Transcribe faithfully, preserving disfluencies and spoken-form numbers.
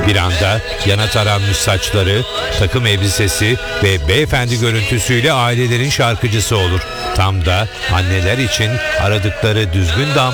Bir anda yana taranmış saçları, takım elbisesi ve beyefendi görüntüsüyle ailelerin şarkıcısı olur. Tam da anneler için aradıkları düzgün damat